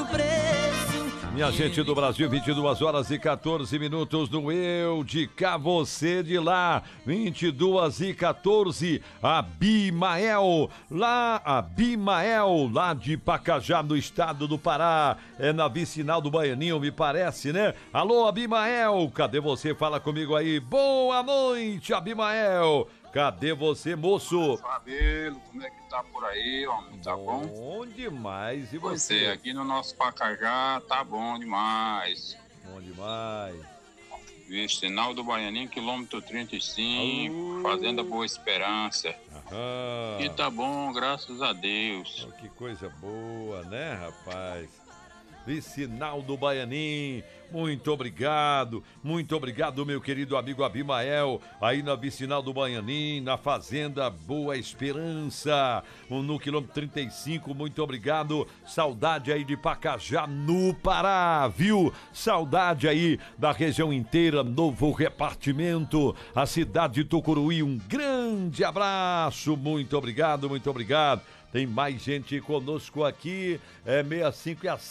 o preço. Minha gente do Brasil, 22 horas e 14 minutos no Eu de Cá, você de lá, 22 e 14, Abimael, lá de Pacajá, no estado do Pará, é na vicinal do Baianinho, me parece, né? Alô, Abimael, cadê você? Fala comigo aí. Boa noite, Abimael. Cadê você, moço? Rabelo, como é que tá por aí, homem? Tá bom? Bom demais. E Você, aqui no nosso Pacajá, tá bom demais. Bom demais. Vicinal do Baianinho, quilômetro 35, Fazenda Boa Esperança. Aham. E tá bom, graças a Deus. Oh, que coisa boa, né, rapaz? Vicinal do Baianim, muito obrigado, meu querido amigo Abimael, aí na Vicinal do Baianim, na Fazenda Boa Esperança, no quilômetro 35, muito obrigado, saudade aí de Pacajá, no Pará, viu? Saudade aí da região inteira, novo repartimento, a cidade de Tucuruí, um grande abraço, muito obrigado, Tem mais gente conosco aqui, 65 e a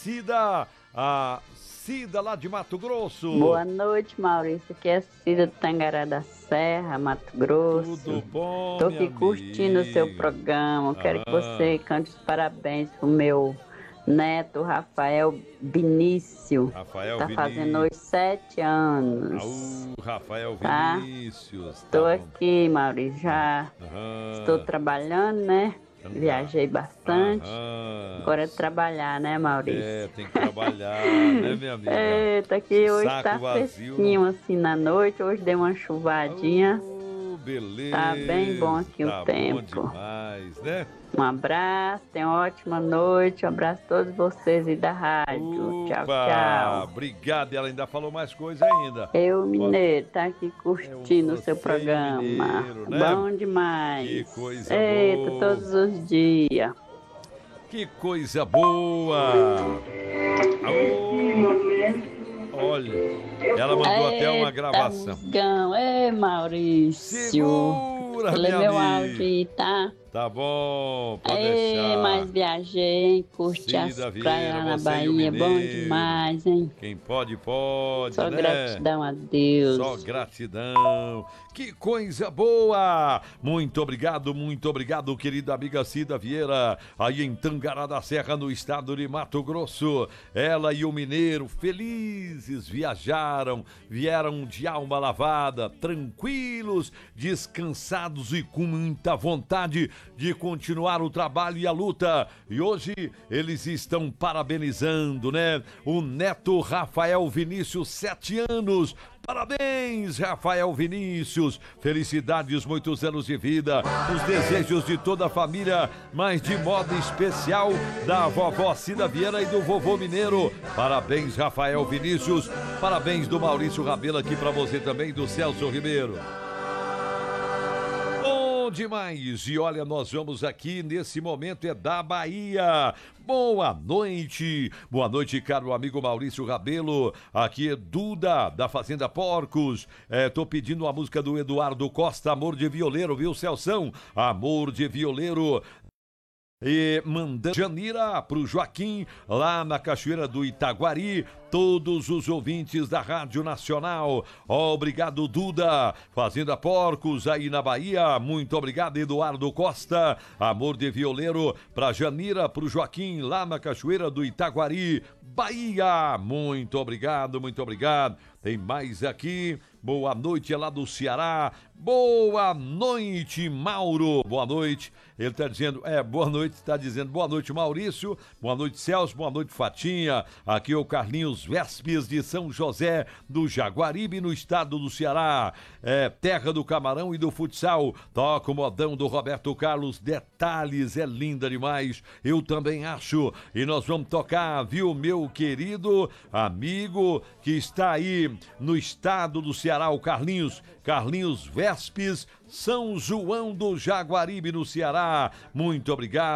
Cida lá de Mato Grosso. Boa noite, Maurício, aqui é a Cida do Tangará da Serra, Mato Grosso. Tudo bom, Tô aqui curtindo o seu programa, quero que você cante os parabéns pro meu neto, Rafael Vinícius. Tá fazendo hoje 7 anos. Rafael tá? Vinícius. Tô aqui, Maurício, já estou trabalhando, né? Viajei bastante. Agora é trabalhar, né, Maurício? Tem que trabalhar, né, minha amiga? Eita, aqui hoje Saco tá vazio, fresquinho assim na noite. Hoje deu uma chuvadinha. Beleza. Tá bem bom aqui o tempo. Bom demais, né? Um abraço, tenha uma ótima noite. Um abraço a todos vocês aí da rádio. Tchau, tchau. Obrigado, ela ainda falou mais coisa ainda. Eu, mineiro, tá aqui curtindo o seu programa. Mineiro, né? Bom demais. Que coisa Eita, boa. todos os dias. Que coisa boa. Olha, ela mandou até uma gravação. Musgão. Ei, Maurício. Segura, lê minha meu amiga. áudio aí, tá? Tá bom, pode deixar. Mas viajei, hein? Curti as Cida praias lá na você e o Bahia. Bom mineiro. demais, hein? Quem pode, pode, Só né? gratidão a Deus. Só gratidão. Que coisa boa! Muito obrigado, querida amiga Cida Vieira, aí em Tangará da Serra, no estado de Mato Grosso. Ela e o mineiro felizes vieram de alma lavada, tranquilos, descansados e com muita vontade de continuar o trabalho e a luta. E hoje eles estão parabenizando, né? O neto Rafael Vinícius, 7 anos. Parabéns, Rafael Vinícius. Felicidades, muitos anos de vida. Os desejos de toda a família, mas de modo especial da vovó Cida Vieira e do vovô Mineiro. Parabéns, Rafael Vinícius. Parabéns do Maurício Rabelo aqui pra você também, do Celso Ribeiro. Bom demais, e olha, nós vamos aqui nesse momento da Bahia. Boa noite, caro amigo Maurício Rabelo, aqui é Duda, da Fazenda Porcos. Tô pedindo a música do Eduardo Costa, Amor de Violeiro, viu, Celção? Amor de Violeiro. E mandando Janira pro Joaquim, lá na Cachoeira do Itaguari, todos os ouvintes da Rádio Nacional. Obrigado, Duda. Fazenda Porcos, aí na Bahia. Muito obrigado, Eduardo Costa. Amor de Violeiro pra Janira, pro Joaquim, lá na Cachoeira do Itaguari, Bahia. Muito obrigado. Tem mais aqui. Boa noite, é lá do Ceará. Boa noite, Mauro. Boa noite. Ele tá dizendo, boa noite, tá dizendo boa noite, Maurício. Boa noite, Celso. Boa noite, Fatinha. Aqui é o Carlinhos Vespes de São José do Jaguaribe, no estado do Ceará. Terra do camarão e do futsal. Toca o modão do Roberto Carlos. Detalhes, é linda demais. Eu também acho. E nós vamos tocar, viu, meu querido amigo que está aí no estado do Ceará, o Carlinhos Vespes, São João do Jaguaribe, no Ceará. Muito obrigado.